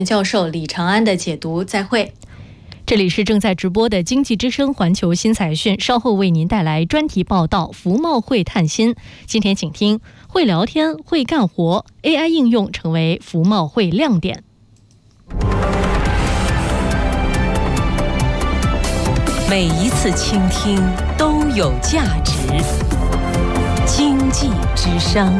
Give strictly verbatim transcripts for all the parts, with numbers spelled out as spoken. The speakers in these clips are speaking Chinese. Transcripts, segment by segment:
教授李长安的解读。再会。 这里是正在直播的经济之声环球新财讯，稍后为您带来专题报道服贸会探新。今天请听会聊天会干活 A I 应用成为服贸会亮点。 每一次倾听都有价值。经济之声。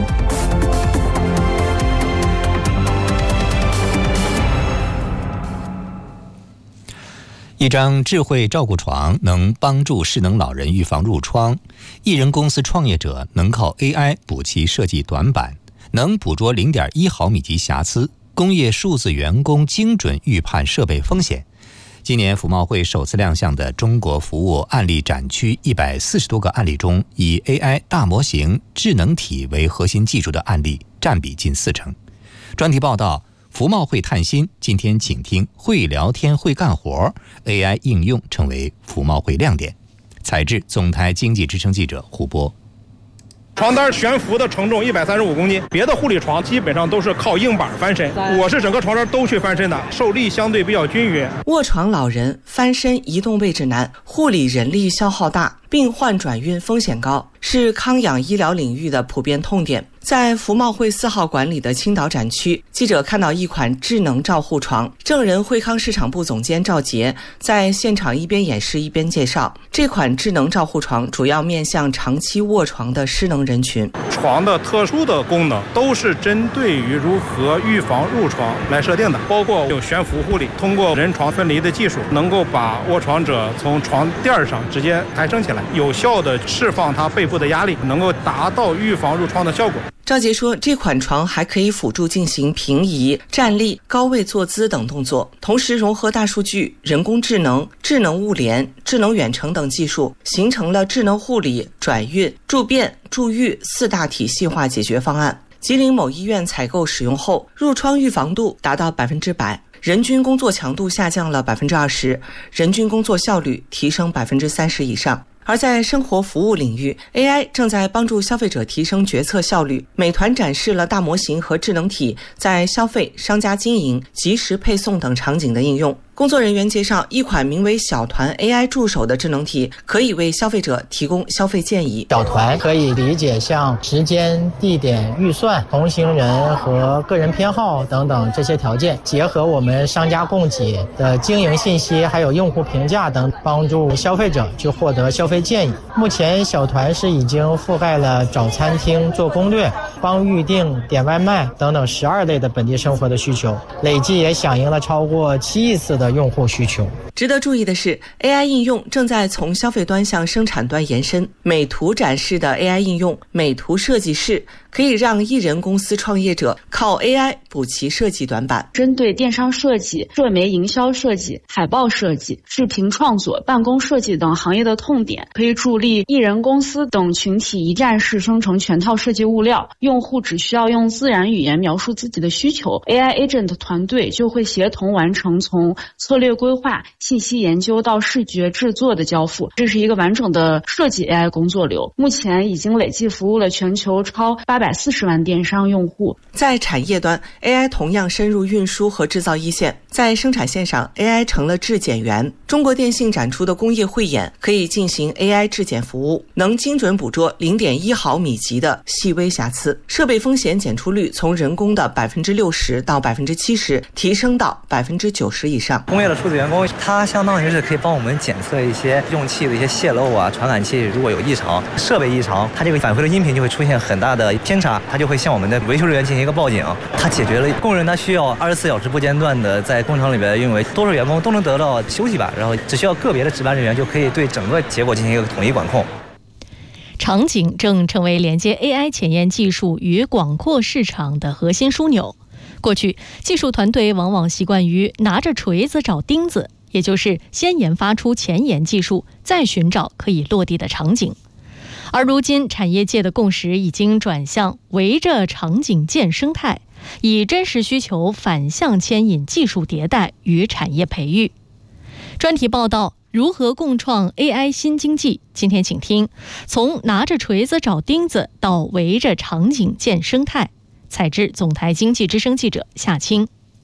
一张智慧照顾床能帮助失能老人预防褥疮，艺人公司创业者能靠 A I 补齐设计短板，能捕捉 零点一毫米级瑕疵，工业数字员工精准预判设备风险。今年服贸会首次亮相的中国服务案例展区一百四十多个案例中，以 A I 大模型智能体为核心技术的案例占比近四成。专题报道服贸会探新，今天请听会聊天会干活 A I 应用成为服贸会亮点。采制总台经济之声记者胡波。 床单悬浮的承重一百三十五公斤，别的护理床基本上都是靠硬板翻身，我是整个床单都去翻身的，受力相对比较均匀。 卧床老人翻身移动位置难，护理人力消耗大，病患转运风险高，是康养医疗领域的普遍痛点。在服贸会四号馆里的青岛展区，记者看到一款智能照护床，证人惠康市场部总监赵杰在现场一边演示一边介绍，这款智能照护床主要面向长期卧床的失能人群。 床的特殊的功能都是针对于如何预防褥疮来设定的，包括有悬浮护理，通过人床分离的技术，能够把卧床者从床垫上直接抬升起来，有效的释放他背部的压力，能够达到预防褥疮的效果。 赵杰说，这款床还可以辅助进行平移、站立、高位坐姿等动作，同时融合大数据、人工智能、智能物联、智能远程等技术，形成了智能护理、转运、住变、住愈四大体系化解决方案。吉林某医院采购使用后，褥疮预防度达到百分之百，人均工作强度下降了百分之二十，人均工作效率提升百分之三十以上。而在生活服务领域 ，A I 正在帮助消费者提升决策效率。美团展示了大模型和智能体在消费、商家经营、即时配送等场景的应用。工作人员介绍，一款名为小团 A I 助手的智能体可以为消费者提供消费建议。 小团可以理解像时间、地点、预算、同行人和个人偏好等等这些条件，结合我们商家供给的经营信息，还有用户评价等，帮助消费者去获得消费建议。目前小团是已经覆盖了找餐厅、做攻略、帮预订、点外卖等等十二类的本地生活的需求，累计也响应了超过七亿次的用户需求。 值得注意的是 ，A I 应用正在从消费端向生产端延伸。美图展示的 A I 应用美图设计室，可以让艺人公司创业者靠 A I 补齐设计短板。 针对电商设计、社媒营销设计、海报设计、视频创作、办公设计等行业的痛点，可以助力艺人公司等群体一站式生成全套设计物料。用户只需要用自然语言描述自己的需求 ，A I Agent 团队就会协同完成从策略规划、信息研究到视觉制作的交付，这是一个完整的设计 A I 工作流。目前已经累计服务了全球超八百四十万电商用户。 在产业端 ，A I 同样深入运输和制造一线。在生产线上 ，A I 成了质检员。中国电信展出的工业汇演可以进行 A I 质检服务，能精准捕捉 零点一毫米级的细微瑕疵，设备风险检出率从人工的百分之六十到百分之七十提升到百分之九十以上。 工业的数字员工，它相当于是可以帮我们检测一些用气的一些泄漏啊，传感器如果有异常，设备异常，它这个返回的音频就会出现很大的偏差，它就会向我们的维修人员进行一个报警。它解决了工人他需要二十四小时不间断的在工厂里边运维，多数员工都能得到休息吧，然后只需要个别的值班人员就可以对整个结果进行一个统一管控。 场景正成为连接 A I 前沿技术与广阔市场的核心枢纽。过去，技术团队往往习惯于拿着锤子找钉子，也就是先研发出前沿技术，再寻找可以落地的场景。而如今，产业界的共识已经转向围着场景建生态，以真实需求反向牵引技术迭代与产业培育。专题报道如何共创 A I 新经济，今天请听从拿着锤子找钉子到围着场景建生态。采制总台经济之声记者夏青。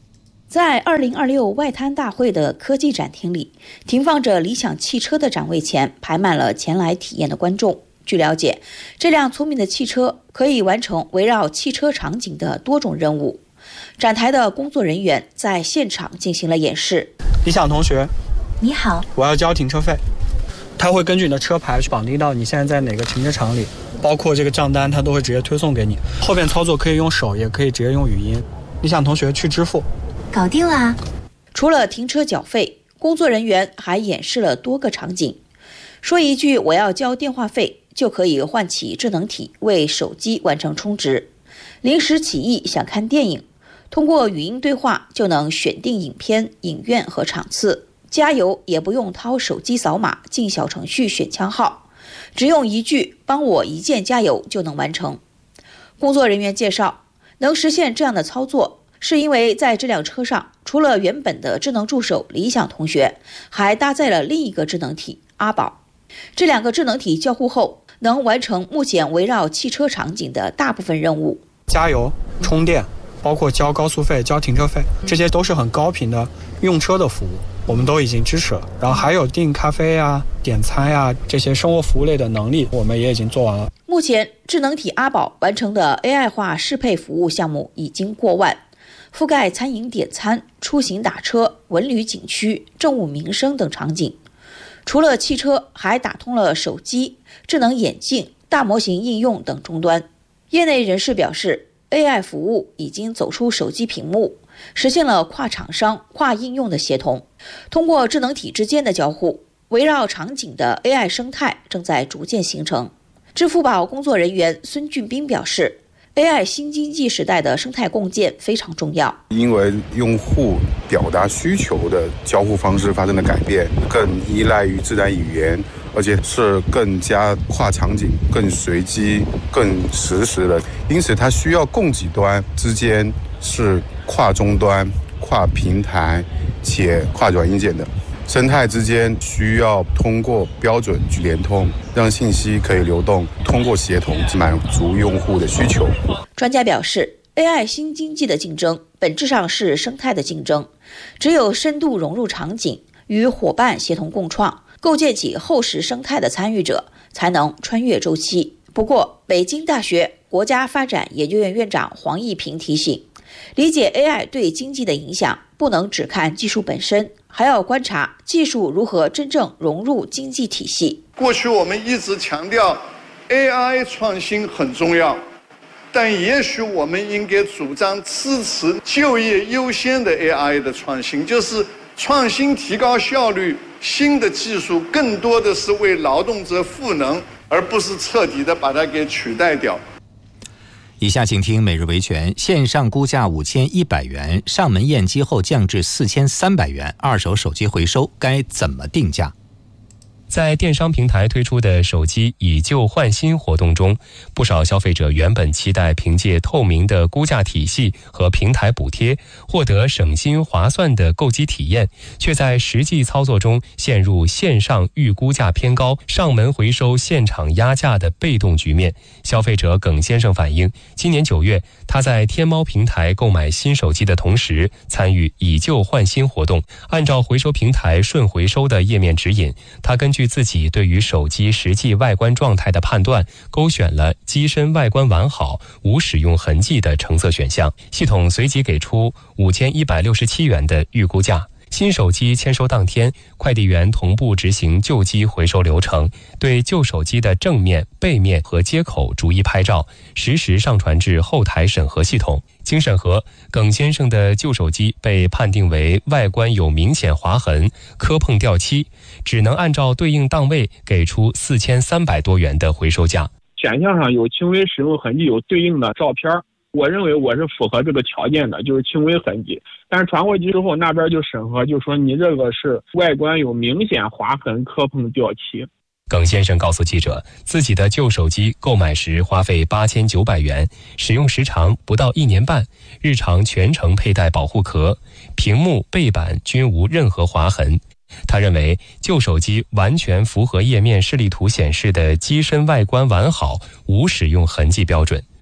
在二零二六外滩大会的科技展厅里，停放着理想汽车的展位前排满了前来体验的观众。据了解，这辆聪明的汽车可以完成围绕汽车场景的多种任务。展台的工作人员在现场进行了演示。 理想同学， 你好， 我要交停车费。他会根据你的车牌去绑定到你现在在哪个停车场里，包括这个账单，他都会直接推送给你。后边操作可以用手，也可以直接用语音。理想同学去支付。 搞定啦！ 除了停车缴费，工作人员还演示了多个场景。说一句我要交电话费，就可以唤起智能体为手机完成充值。临时起意想看电影，通过语音对话就能选定影片、影院和场次。加油也不用掏手机扫码进小程序选枪号，只用一句帮我一键加油就能完成。工作人员介绍，能实现这样的操作是因为在这辆车上，除了原本的智能助手理想同学，还搭载了另一个智能体阿宝。这两个智能体交互后，能完成目前围绕汽车场景的大部分任务。 加油、充电，包括交高速费、交停车费，这些都是很高频的用车的服务，我们都已经支持了。然后还有订咖啡呀、点餐呀这些生活服务类的能力，我们也已经做完了。 目前，智能体阿宝完成的 A I 化适配服务项目已经过万，覆盖餐饮点餐、出行打车、文旅景区、政务民生等场景。除了汽车，还打通了手机、智能眼镜、大模型应用等终端。业内人士表示， A I 服务已经走出手机屏幕，实现了跨厂商、跨应用的协同。通过智能体之间的交互，围绕场景的 A I 生态正在逐渐形成。支付宝工作人员孙俊斌表示， A I 新经济时代的生态共建非常重要， 因为用户表达需求的交互方式发生了改变，更依赖于自然语言，而且是更加跨场景、更随机、更实时的，因此它需要供给端之间是跨终端、跨平台且跨软硬件的。生态之间需要通过标准去联通，让信息可以流动，通过协同满足用户的需求。 专家表示， A I 新经济的竞争本质上是生态的竞争，只有深度融入场景，与伙伴协同共创，构建起厚实生态的参与者，才能穿越周期。不过，北京大学国家发展研究院院长黄毅平提醒，理解 A I 对经济的影响，不能只看技术本身，还要观察技术如何真正融入经济体系。 过去我们一直强调 A I 创新很重要，但也许我们应该主张支持就业优先的 A I 的创新，就是创新提高效率，新的技术更多的是为劳动者赋能，而不是彻底的把它给取代掉。 以下请听每日维权。线上估价五千一百元，上门验机后降至四千三百元，二手手机回收该怎么定价？ 在电商平台推出的手机以旧换新活动中，不少消费者原本期待凭借透明的估价体系和平台补贴，获得省心划算的购机体验，却在实际操作中陷入线上预估价偏高、上门回收现场压价的被动局面。消费者耿先生反映，今年九月，他在天猫平台购买新手机的同时，参与以旧换新活动，按照回收平台顺回收的页面指引，他根据自己对于手机实际外观状态的判断，勾选了机身外观完好、无使用痕迹的橙色选项，系统随即给出五千一百六十七元的预估价。新手机签收当天，快递员同步执行旧机回收流程，对旧手机的正面、背面和接口逐一拍照，实时上传至后台审核系统。经审核，耿先生的旧手机被判定为外观有明显划痕、磕碰掉漆，只能按照对应档位给出四千三百多元的回收价。 选项上有轻微使用痕迹，有对应的照片，我认为我是符合这个条件的，就是轻微痕迹。但是传过去之后，那边就审核，就说你这个是外观有明显划痕、磕碰掉漆。 耿先生告诉记者，自己的旧手机购买时花费八千九百元，使用时长不到一年半，日常全程佩戴保护壳，屏幕、背板均无任何划痕。他认为旧手机完全符合页面示例图显示的机身外观完好、无使用痕迹标准。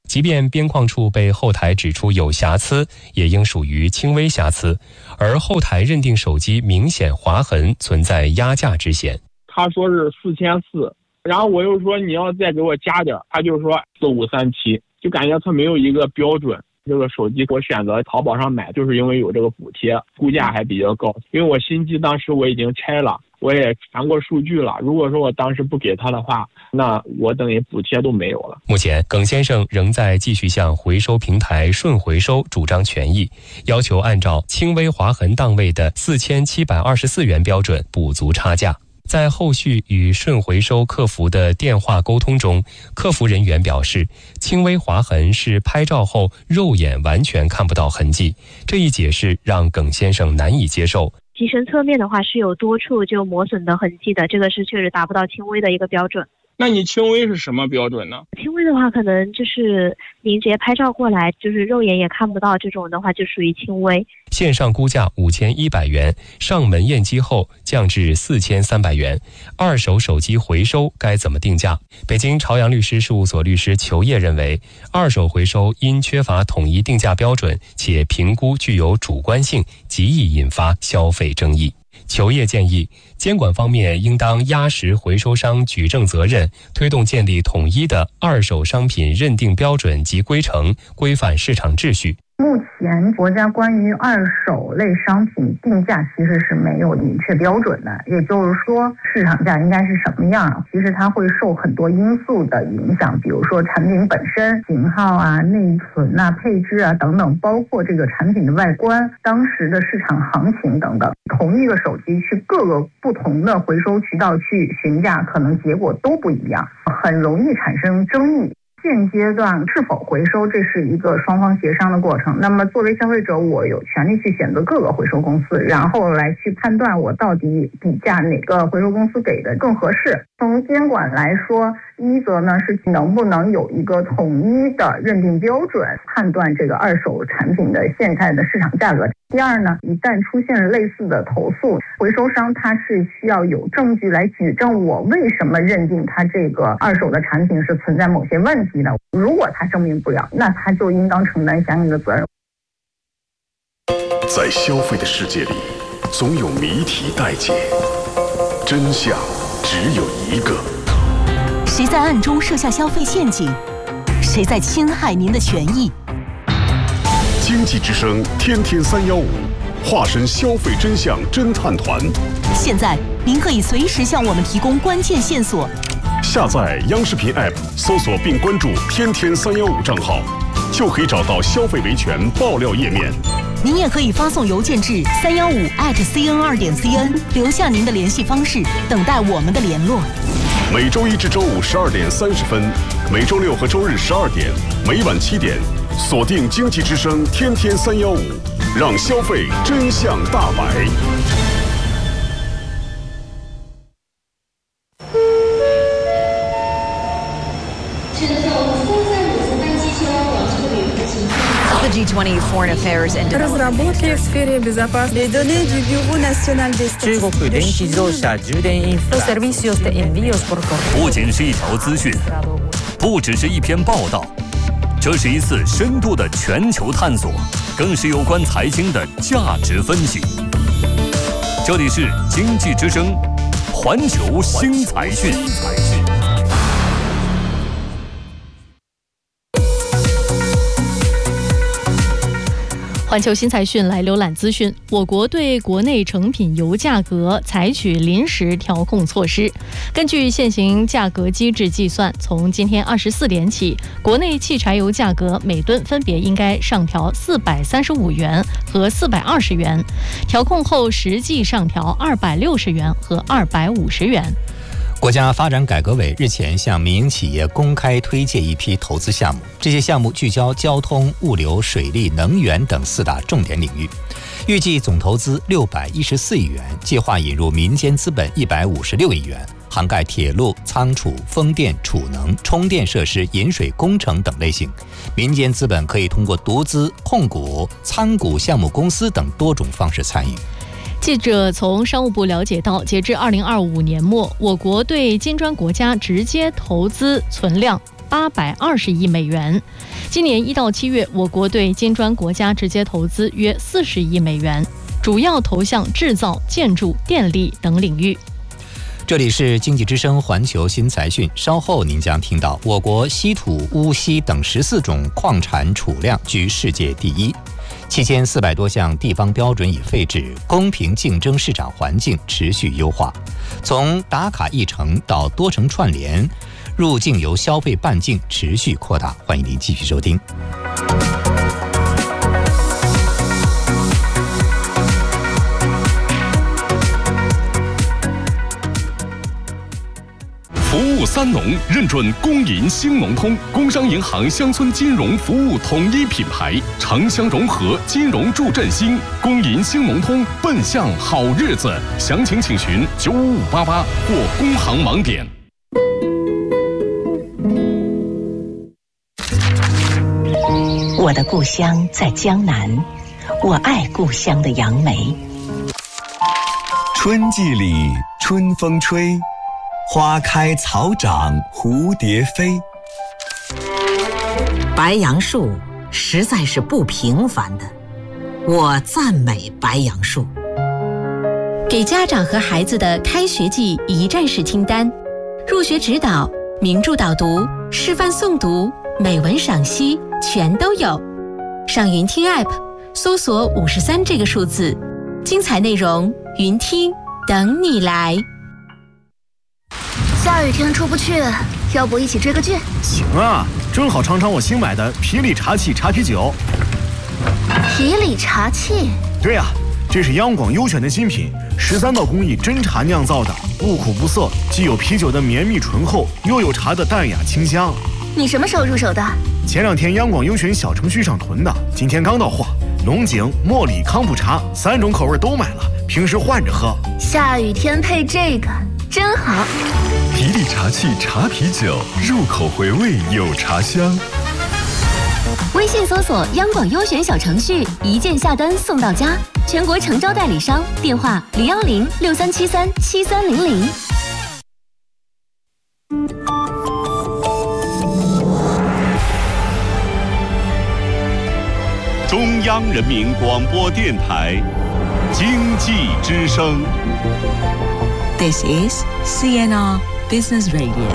即便边框处被后台指出有瑕疵，也应属于轻微瑕疵，而后台认定手机明显划痕，存在压价之嫌。 他说是四千四，然后我又说你要再给我加点，他就说四五三七，就感觉他没有一个标准。这个手机我选择淘宝上买，就是因为有这个补贴，估价还比较高。因为我新机当时我已经拆了，我也传过数据了。如果说我当时不给他的话，那我等于补贴都没有了。 目前，耿先生仍在继续向回收平台顺回收主张权益，要求按照轻微划痕档位的四千七百二十四元标准补足差价。在后续与顺回收客服的电话沟通中，客服人员表示，轻微划痕是拍照后肉眼完全看不到痕迹，这一解释让耿先生难以接受。 机身侧面的话是有多处就磨损的痕迹的，这个是确实达不到轻微的一个标准。 那你轻微是什么标准呢？ 轻微的话，可能就是您直接拍照过来，就是肉眼也看不到，这种的话就属于轻微。 线上估价五千一百元，上门验机后降至四千三百元。二手手机回收该怎么定价？北京朝阳律师事务所律师裘烨认为，二手回收因缺乏统一定价标准，且评估具有主观性，极易引发消费争议。裘烨建议，监管方面应当压实回收商举证责任，推动建立统一的二手商品认定标准及规程，规范市场秩序。 目前国家关于二手类商品定价其实是没有明确标准的，也就是说市场价应该是什么样，其实它会受很多因素的影响，比如说产品本身、型号啊、内存啊、配置啊等等，包括这个产品的外观、当时的市场行情等等。同一个手机去各个不同的回收渠道去询价，可能结果都不一样，很容易产生争议。现阶段是否回收，这是一个双方协商的过程。那么作为消费者，我有权利去选择各个回收公司，然后来去判断我到底比价哪个回收公司给的更合适。从监管来说，一则呢是能不能有一个统一的认定标准，判断这个二手产品的现在的市场价格。第二呢，一旦出现了类似的投诉，回收商他是需要有证据来举证我为什么认定他这个二手的产品是存在某些问题的。如果他证明不了，那他就应当承担相应的责任。 在消费的世界里，总有谜题待解，真相只有一个。 谁在暗中设下消费陷阱？谁在侵害您的权益？ 经济之声天天三幺五，化身消费真相侦探团。 现在您可以随时向我们提供关键线索。 下载央视频 App， 搜索并关注天天三幺五账号，就可以找到消费维权爆料页面。 您也可以发送邮件至三幺五 at cn 二点 cn， 留下您的联系方式，等待我们的联络。 每周一至周五十二点三十分，每周六和周日十二点，每晚七点，锁定经济之声天天三幺五，让消费真相大白。 G 二十 Foreign Affairs and Разработки в сфере безопасности. Les données du Bureau National des Statistiques. 中国電気自動車充電インフラ。 Los servicios de envíos por correo. 不仅是一条资讯，不只是一篇报道，这是一次深度的全球探索，更是有关财经的价值分析。这里是经济之声，环球新财讯。 环球新财讯来浏览资讯。我国对国内成品油价格采取临时调控措施。根据现行价格机制计算，从今天二十四点起，国内汽柴油价格每吨分别应该上调四百三十五元和四百二十元，调控后实际上调二百六十元和二百五十元。 国家发展改革委日前向民营企业公开推介一批投资项目，这些项目聚焦交通、物流、水利、能源等四大重点领域，预计总投资六百一十四亿元，计划引入民间资本一百五十六亿元，涵盖铁路、仓储、风电、储能、充电设施、引水工程等类型。民间资本可以通过独资、控股、参股项目公司等多种方式参与。 记者从商务部了解到，截至二零二五年末，我国对金砖国家直接投资存量八百二十亿美元。今年一到七月，我国对金砖国家直接投资约四十亿美元，主要投向制造、建筑、电力等领域。 这里是经济之声环球新财讯，稍后您将听到我国稀土、钨、锡等十四种矿产储量居世界第一，七千四百多项地方标准已废止，公平竞争市场环境持续优化。从打卡一城到多城串联，入境游消费半径持续扩大。欢迎您继续收听。 服务三农认准工银兴农通，工商银行乡村金融服务统一品牌，城乡融合，金融助振兴。工银兴农通，奔向好日子。详情请询九五五八八或工行网点。 我的故乡在江南，我爱故乡的杨梅。 春季里春风吹，花开草长蝴蝶飞。 白杨树实在是不平凡的，我赞美白杨树。 给家长和孩子的开学季一站式清单，入学指导、名著导读、示范诵读、美文赏析全都有。上云听 App 搜索五十三这个数字，精彩内容云听等你来。 下雨天出不去，要不一起追个剧？ 行啊，正好尝尝我新买的皮里茶器茶啤酒。 皮里茶器？ 对啊，这是央广优选的新品，十三道工艺真茶酿造的，不苦不涩，既有啤酒的绵密醇厚，又有茶的淡雅清香。 你什么时候入手的？ 前两天央广优选小程序上囤的，今天刚到货。龙井、茉莉、康普茶三种口味都买了，平时换着喝。 下雨天配这个真好。 皮里茶器茶啤酒，入口回味有茶香。 微信搜索央广优选小程序，一键下单送到家。全国诚招代理商，电话零幺零六三七三七三零零。 中央人民广播电台经济之声。 This is C N R Business Radio。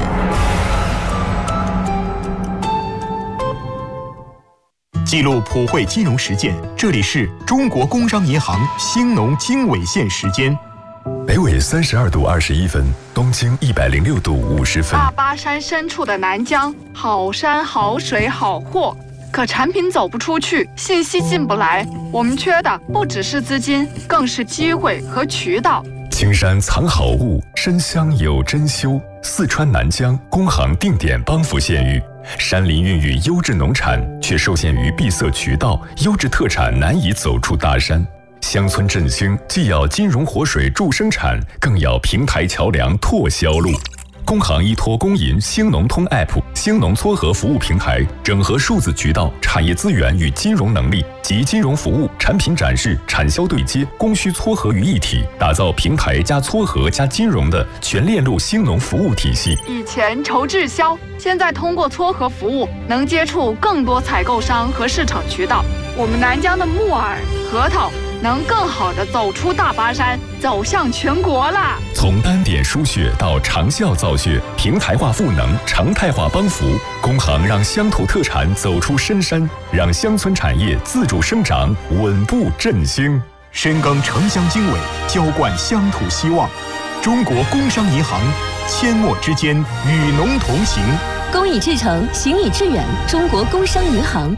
记录普惠金融实践，这里是中国工商银行兴农经纬线时间。 北纬三十二度二十一分，东经一百零六度五十分。 大巴山深处的南疆，好山好水好货，可产品走不出去，信息进不来。我们缺的不只是资金，更是机会和渠道。 青山藏好物，深乡有珍馐。四川南疆工行定点帮扶县域，山林孕育优质农产，却受限于闭塞渠道，优质特产难以走出大山。乡村振兴既要金融活水助生产，更要平台桥梁拓销路。工行依托工银兴农通 App 兴农撮合服务平台，整合数字渠道、产业资源与金融能力，集金融服务、产品展示、产销对接、供需撮合于一体，打造平台加撮合加金融的全链路兴农服务体系。 以前愁滞销，现在通过撮合服务，能接触更多采购商和市场渠道。我们南疆的木耳、核桃能更好地走出大巴山，走向全国啦！ 从单点输血到长效造血，平台化赋能，常态化帮扶，工行让乡土特产走出深山，让乡村产业自主生长，稳步振兴。 深耕城乡经纬，浇灌乡土希望。中国工商银行，阡陌之间，与农同行。 工以至诚，行以致远。中国工商银行。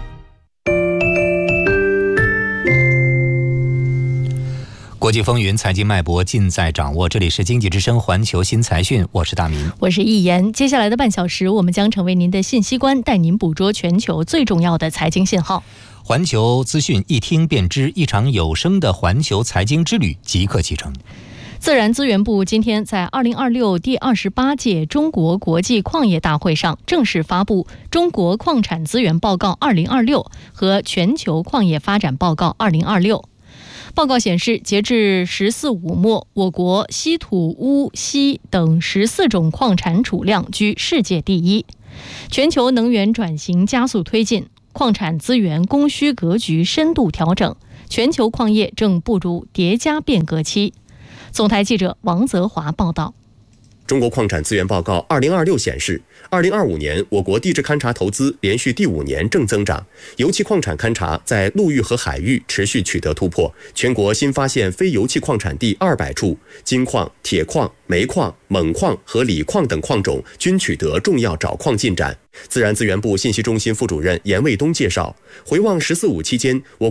国际风云，财经脉搏尽在掌握。这里是经济之声环球新财讯，我是大明， 我是易言。接下来的半小时，我们将成为您的信息官，带您捕捉全球最重要的财经信号。 环球资讯一听便知，一场有声的环球财经之旅即刻启程。 自然资源部今天在二零二六第二十八届中国国际矿业大会上正式发布《中国矿产资源报告二零二六》和《全球矿业发展报告二零二六》。报告显示，截至十四五末，我国稀土、钨、锡等十四种矿产储量居世界第一。 全球能源转型加速推进，矿产资源供需格局深度调整，全球矿业正步入叠加变革期。总台记者王泽华报道。 中国矿产资源报告二零二六显示，二零二五年我国地质勘察投资连续第五年正增长，油气矿产勘察在陆域和海域持续取得突破，全国新发现非油气矿产地二百处，金矿、铁矿、煤矿、锰矿和锂矿等矿种均取得重要找矿进展。自然资源部信息中心副主任严卫东介绍，回望“十四五”期间，我